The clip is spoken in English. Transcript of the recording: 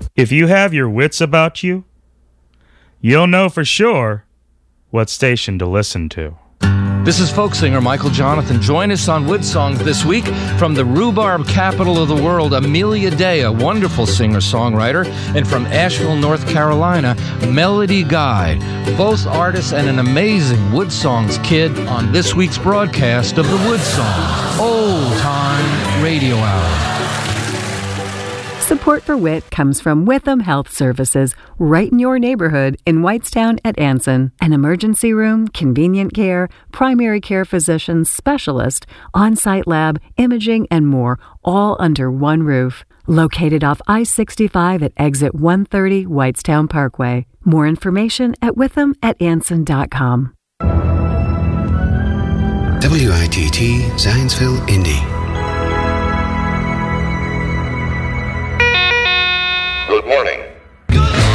If you have your wits about you, you'll know for sure what station to listen to. This is folk singer Michael Jonathan. Join us on Wood Songs this week from the rhubarb capital of the world, Amelia Day, a wonderful singer-songwriter, and from Asheville, North Carolina, Melody Guy, both artists and an amazing Wood Songs kid on this week's broadcast of the Wood Songs Old Time Radio Hour. Support for WIT comes from Witham Health Services, right in your neighborhood in Whitestown at Anson. An emergency room, convenient care, primary care physician, specialist, on-site lab, imaging, and more, all under one roof. Located off I-65 at exit 130 Whitestown Parkway. More information at withamatanson.com. WITT Zionsville, Indy.